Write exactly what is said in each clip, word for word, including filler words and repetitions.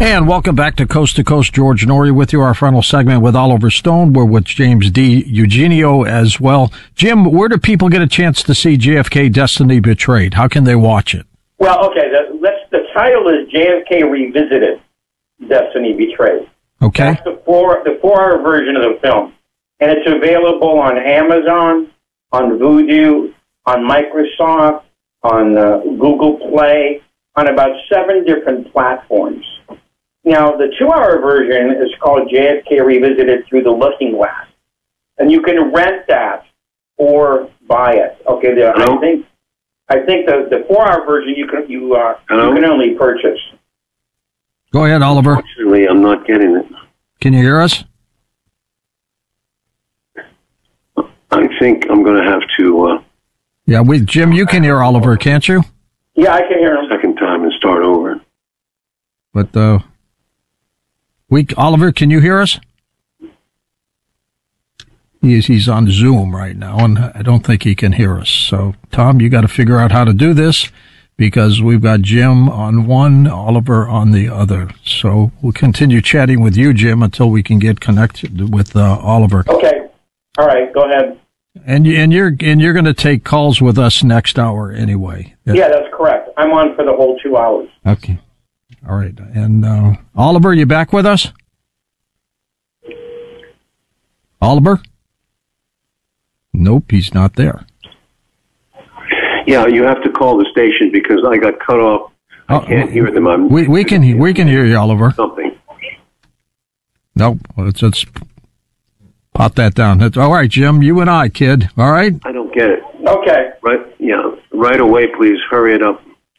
And welcome back to Coast to Coast. George Noory with you. Our final segment with Oliver Stone. We're with James D. Eugenio as well. Jim, where do people get a chance to see J F K Destiny Betrayed? How can they watch it? Well, okay, the, let's, the title is J F K Revisited, Destiny Betrayed. Okay. That's the four, the four-hour version of the film. And it's available on Amazon, on Vudu, on Microsoft, on uh, Google Play, on about seven different platforms. Now, the two-hour version is called J F K Revisited Through the Looking Glass. And you can rent that or buy it. Okay, the, I think I think the, the four-hour version you can you uh, you can only purchase. Go ahead, Oliver. Unfortunately, I'm not getting it. Can you hear us? I think I'm going to have to... Uh, yeah, we, Jim, you can hear Oliver, can't you? Yeah, I can hear him. Second time and start over. But, uh... We, Oliver, can you hear us? He's, he's on Zoom right now, and I don't think he can hear us. So, Tom, you got to figure out how to do this, because we've got Jim on one, Oliver on the other. So we'll continue chatting with you, Jim, until we can get connected with uh, Oliver. Okay. All right. Go ahead. And and you're and you're going to take calls with us next hour anyway. Yeah, that's correct. I'm on for the whole two hours. Okay. All right. And uh, Oliver, you back with us? Oliver? Nope, he's not there. Yeah, you have to call the station because I got cut off. I oh, can't hear them. I'm we we can we can hear you, Oliver. Something. Nope. Let's let's pot that down. That's, all right, Jim. You and I, kid. All right. I don't get it. Okay. Right. Yeah. Right away, please. Hurry it up.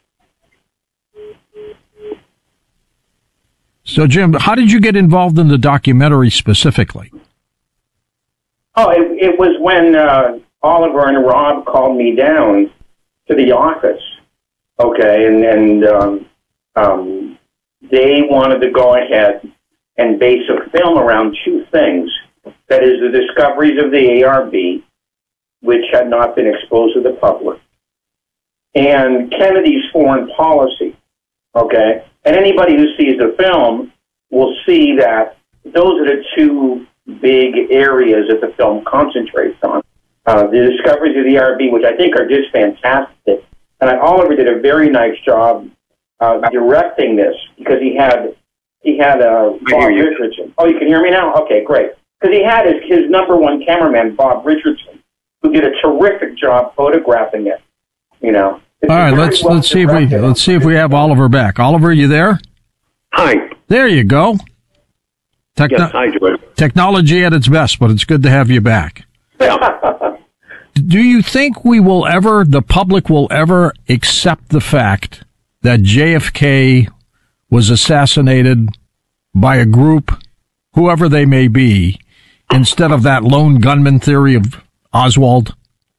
So, Jim, how did you get involved in the documentary specifically? Oh, it, it was when uh, Oliver and Rob called me down to the office, okay, and, and um, um, they wanted to go ahead and base a film around two things. That is, the discoveries of the A R B, which had not been exposed to the public, and Kennedy's foreign policy, okay? And anybody who sees the film will see that those are the two big areas that the film concentrates on. Uh, the discoveries of the A R B, which I think are just fantastic. And I, Oliver did a very nice job uh, directing this because he had he had uh, Bob Richardson. Oh, you can hear me now? Okay, great. Because he had his, his number one cameraman, Bob Richardson, who did a terrific job photographing it. You know. All right, let's well let's see if we let's see if we have Oliver back. Oliver, you there? Hi. There you go. Techno- yes, hi, George. Technology at its best, but it's good to have you back. Yeah. Do you think we will ever, the public will ever accept the fact that J F K was assassinated by a group, whoever they may be, instead of that lone gunman theory of Oswald?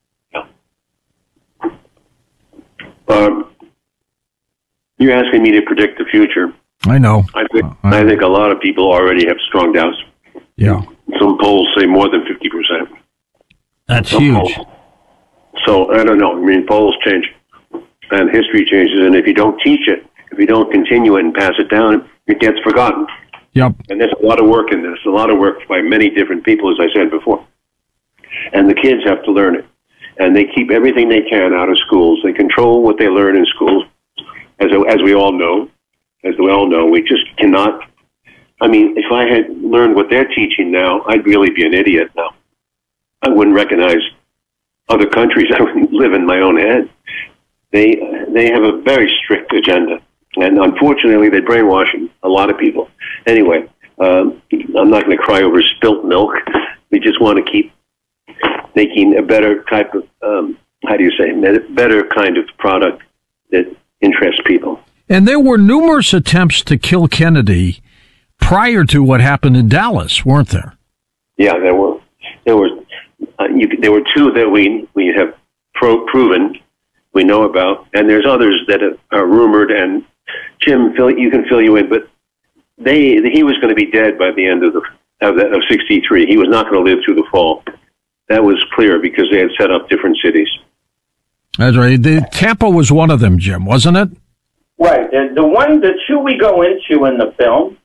Um, you're asking me to predict the future. I know. I think uh, I, I think a lot of people already have strong doubts. Yeah. Some polls say more than fifty percent. That's Some huge. Polls. So I don't know. I mean, polls change, and history changes, and if you don't teach it, if you don't continue it and pass it down, it gets forgotten. Yep. And there's a lot of work in this. A lot of work by many different people, as I said before. And the kids have to learn it. And they keep everything they can out of schools. They control what they learn in schools, as as we all know. As we all know, we just cannot. I mean, if I had learned what they're teaching now, I'd really be an idiot now. I wouldn't recognize other countries. I wouldn't live in my own head. They they have a very strict agenda, and unfortunately, they're brainwashing a lot of people. Anyway, um, I'm not going to cry over spilt milk. We just want to keep making a better type of, um, how do you say, better kind of product that interests people. And there were numerous attempts to kill Kennedy prior to what happened in Dallas, weren't there? Yeah, there were. There were. Uh, you, there were two that we we have pro- proven, we know about, and there's others that are rumored. And Jim, fill, you can fill you in, but they he was going to be dead by the end of the of, the, of sixty-three. He was not going to live through the fall. That was clear because they had set up different cities. That's right. The, Tampa was one of them, Jim, wasn't it? Right. The, the one, the two we go into in the film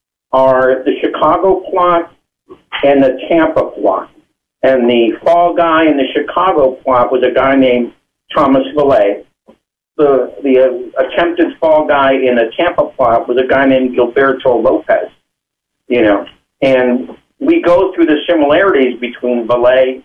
are the Chicago plot and the Tampa plot. And the fall guy in the Chicago plot was a guy named Thomas Valet. The the uh, attempted fall guy in the Tampa plot was a guy named Gilberto Lopez. You know, and we go through the similarities between Valet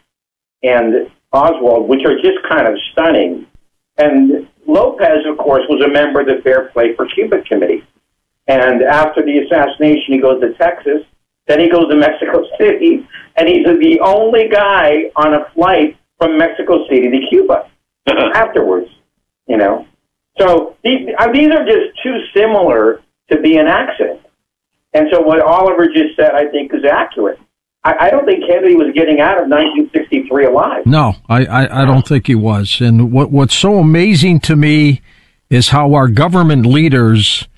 and Oswald, which are just kind of stunning. And Lopez, of course, was a member of the Fair Play for Cuba Committee. And after the assassination, he goes to Texas. Then he goes to Mexico City, and he's the only guy on a flight from Mexico City to Cuba afterwards, you know. So these, uh, these are just too similar to be an accident. And so what Oliver just said, I think, is accurate. I, I don't think Kennedy was getting out of nineteen sixty-three alive. No, I, I, I don't think he was. And what what's so amazing to me is how our government leaders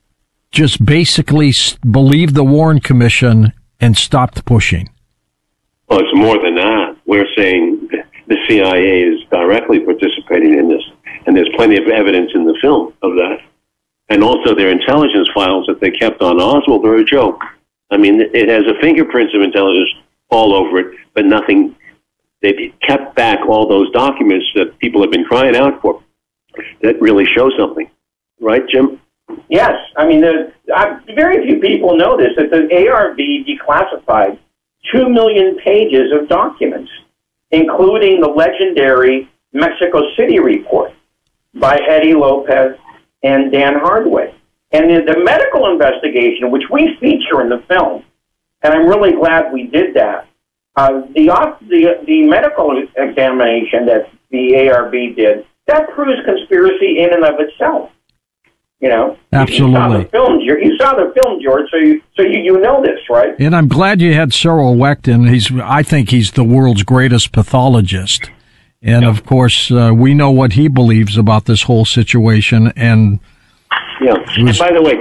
just basically believed the Warren Commission and stopped pushing. Well, it's more than that. We're saying the C I A is directly participating in this, and there's plenty of evidence in the film of that. And also their intelligence files that they kept on Oswald are a joke. I mean, it has a fingerprints of intelligence all over it, but nothing. They've kept back all those documents that people have been crying out for that really show something. Right, Jim? Yes. I mean, the, I, very few people know this, that the A R B declassified two million pages of documents, including the legendary Mexico City report by Eddie Lopez and Dan Hardway. And the, the medical investigation, which we feature in the film, and I'm really glad we did that, uh, the, the, the medical examination that the A R B did, that proves conspiracy in and of itself. You know, absolutely. You saw the film, you saw the film, George. So you, so you, you know this, right? And I'm glad you had Cyril Wechten. He's, I think, he's the world's greatest pathologist. And yeah. Of course, uh, we know what he believes about this whole situation. And yeah. Was, and by the way,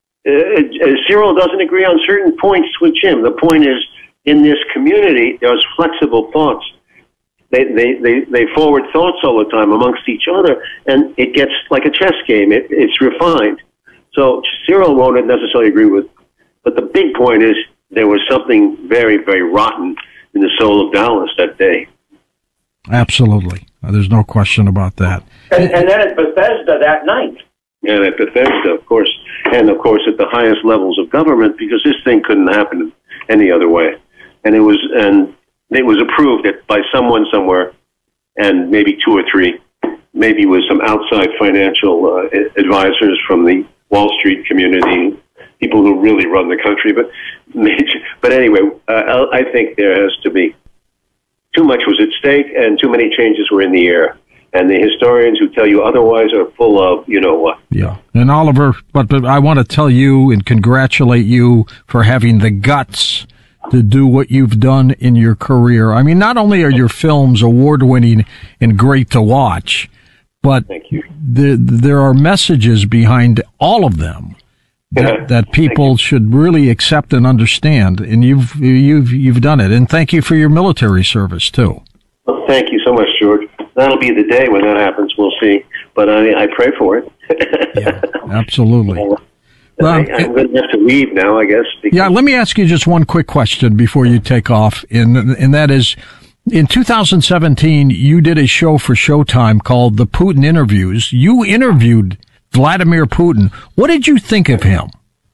uh, uh, Cyril doesn't agree on certain points with Jim. The point is, in this community, there's flexible thoughts. They, they, they, they forward thoughts all the time amongst each other, and it gets like a chess game. It, it's refined. So Cyril won't necessarily agree with, but the big point is there was something very, very rotten in the soul of Dallas that day. Absolutely. There's no question about that. And, and then at Bethesda that night. And at Bethesda, of course, and of course at the highest levels of government, because this thing couldn't happen any other way. And it was, and it was approved by someone somewhere, and maybe two or three, maybe with some outside financial uh, advisors from the Wall Street community, people who really run the country. But, but anyway, uh, I think there has to be too much was at stake, and too many changes were in the air. And the historians who tell you otherwise are full of, you know what. Yeah. And Oliver, but, but I want to tell you and congratulate you for having the guts to do what you've done in your career. I mean, not only are your films award-winning and great to watch, but Thank you. The, there are messages behind all of them that, that people should really accept and understand. And you've you've you've done it. And thank you for your military service too. Well, thank you so much, George. That'll be the day when that happens. We'll see. But I, I pray for it. Yeah, absolutely. Well, I, I'm going to have to leave now, I guess. Yeah, let me ask you just one quick question before you take off, and, and that is, in two thousand seventeen, you did a show for Showtime called The Putin Interviews. You interviewed Vladimir Putin. What did you think of him?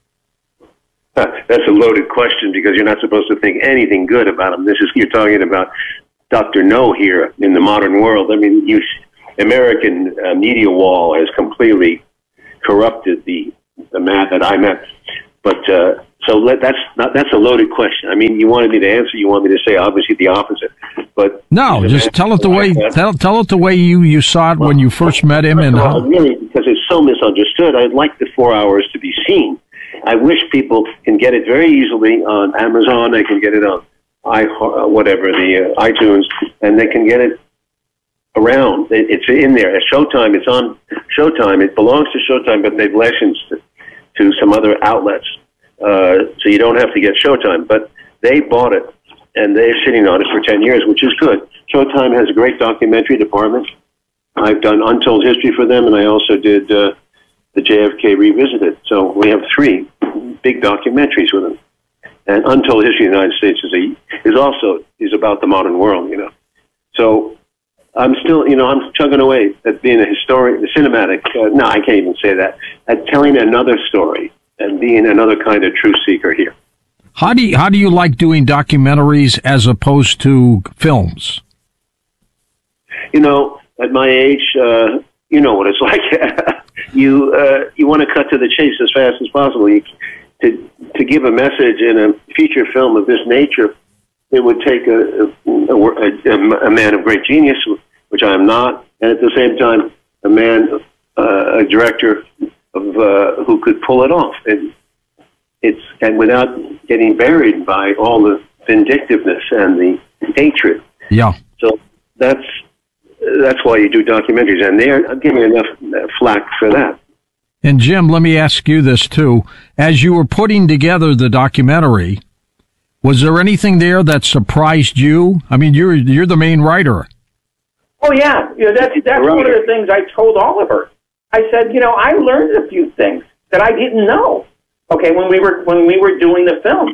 That's a loaded question, because you're not supposed to think anything good about him. This is, you're talking about Doctor No here in the modern world. I mean, you, American uh, media wall has completely corrupted the the man that I met. But uh, so let, that's not, that's a loaded question. I mean, you wanted me to answer. You want me to say obviously the opposite. But no, just tell it the way tell tell it the way you, you saw it well, when you first met him. And well, how... really, because it's so misunderstood, I'd like the four hours to be seen. I wish people can get it very easily on Amazon. They can get it on i uh, whatever the uh, iTunes, and they can get it around. It, it's in there. At Showtime, it's on Showtime. It belongs to Showtime, but they've licensed it to some other outlets, uh, so you don't have to get Showtime. But they bought it, and they're sitting on it for ten years, which is good. Showtime has a great documentary department. I've done Untold History for them, and I also did uh, the J F K Revisited. So we have three big documentaries with him. And Untold History of the United States is a, is also is about the modern world, you know. So I'm still, you know, I'm chugging away at being a historian, the cinematic. Uh, no, I can't even say that. At telling another story and being another kind of truth seeker here. How do you, how do you like doing documentaries as opposed to films? You know, at my age, uh, you know what it's like. you uh, you want to cut to the chase as fast as possible. You, to to give a message in a feature film of this nature, it would take a a, a, a man of great genius, which I am not, and at the same time, a man, uh, a director of uh, who could pull it off. And it's and without getting buried by all the vindictiveness and the hatred. Yeah. So that's that's why you do documentaries, and they're giving enough flack for that. And Jim, let me ask you this too: as you were putting together the documentary, was there anything there that surprised you? I mean, you're you're the main writer. Oh yeah, you know, that's that's one of the things I told Oliver. I said, you know, I learned a few things that I didn't know. Okay, when we were when we were doing the film,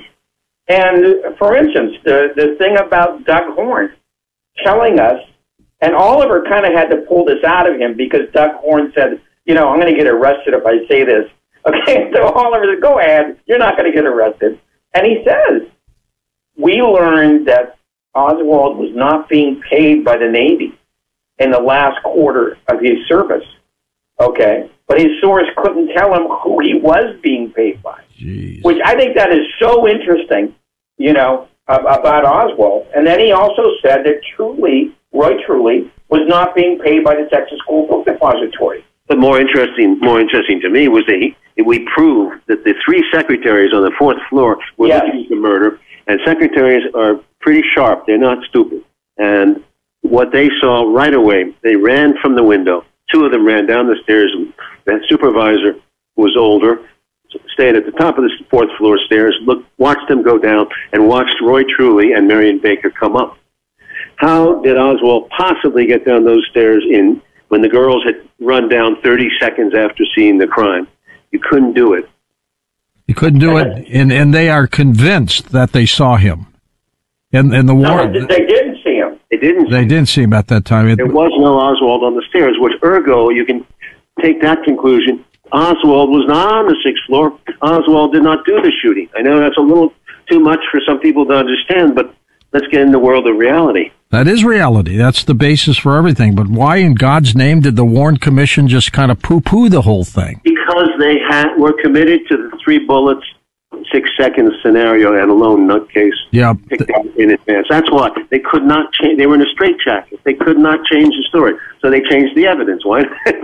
and for instance, the the thing about Doug Horn telling us, and Oliver kind of had to pull this out of him because Doug Horn said, you know, I'm going to get arrested if I say this. Okay, so Oliver said, go ahead, you're not going to get arrested. And he says, we learned that Oswald was not being paid by the Navy in the last quarter of his service. Okay, but his source couldn't tell him who he was being paid by. Jeez. Which I think that is so interesting, you know, about Oswald. And then he also said that Truly, Roy Truly, was not being paid by the Texas School Book Depository. But more interesting, more interesting to me was that he, we proved that the three secretaries on the fourth floor were yes. looking for murder, and secretaries are pretty sharp. They're not stupid. And what they saw right away, they ran from the window. Two of them ran down the stairs, and the supervisor, who was older, stayed at the top of the fourth floor stairs, looked, watched them go down, and watched Roy Truly and Marion Baker come up. How did Oswald possibly get down those stairs in when the girls had run down thirty seconds after seeing the crime? You couldn't do it. You couldn't do it, and, and they are convinced that they saw him. And, and the war, no, they didn't see him. They didn't. They didn't see him at that time. It, there was no Oswald on the stairs, which ergo you can take that conclusion. Oswald was not on the sixth floor. Oswald did not do the shooting. I know that's a little too much for some people to understand, but let's get in the world of reality. That is reality. That's the basis for everything. But why in God's name did the Warren Commission just kind of poo-poo the whole thing? Because they had were committed to the three bullets, six seconds scenario and a lone nutcase yeah. picked out in advance. That's why they could not change. They were in a straitjacket. They could not change the story, so they changed the evidence. Why?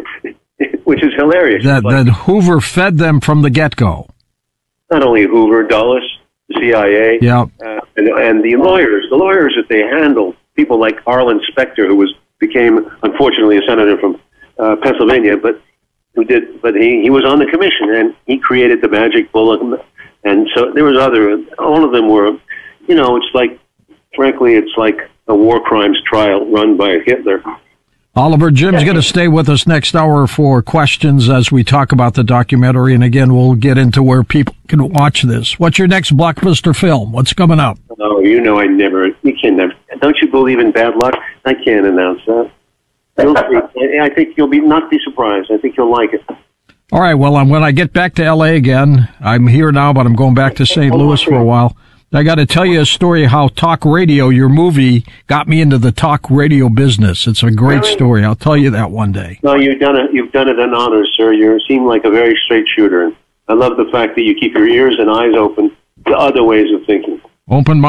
Which is hilarious. That, like, that Hoover fed them from the get-go. Not only Hoover, Dulles, the C I A, yeah. uh, and, and the lawyers, the lawyers that they handled, people like Arlen Specter, who was became unfortunately a senator from uh, Pennsylvania, but who did, but he, he was on the commission and he created the magic bullet, and so there was other. All of them were, you know, it's like, frankly, it's like a war crimes trial run by Hitler. Oliver, Jim's going to stay with us next hour for questions as we talk about the documentary. And again, we'll get into where people can watch this. What's your next blockbuster film? What's coming up? Oh, you know, I never, you can never, don't you believe in bad luck? I can't announce that. You'll see, I think you'll be, not be surprised. I think you'll like it. All right. Well, when I get back to L A again, I'm here now, but I'm going back to Saint Louis for a while. I got to tell you a story how talk radio, your movie, got me into the talk radio business. It's a great really? story. I'll tell you that one day. No, you've done it. You've done it in honor, sir. You seem like a very straight shooter. I love the fact that you keep your ears and eyes open to other ways of thinking. Open